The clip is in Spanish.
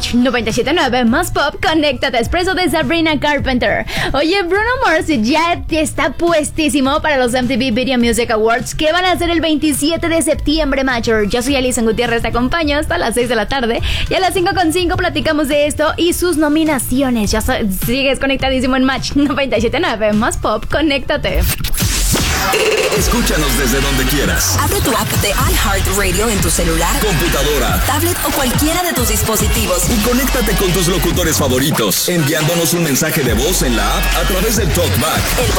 Match 97.9 más pop, conéctate expreso de Sabrina Carpenter. Oye, Bruno Mars ya está puestísimo para los MTV Video Music Awards que van a ser el 27 de septiembre, Major. Yo soy Alison Gutiérrez, te acompaño hasta las 6 de la tarde y a las 5:05 platicamos de esto y sus nominaciones. Ya sigues conectadísimo en Match 97.9 más pop, conéctate. Escúchanos desde donde quieras. Abre tu app de iHeartRadio en tu celular, computadora, tablet o cualquiera de tus dispositivos. Y conéctate con tus locutores favoritos, enviándonos un mensaje de voz en la app a través del TalkBack. El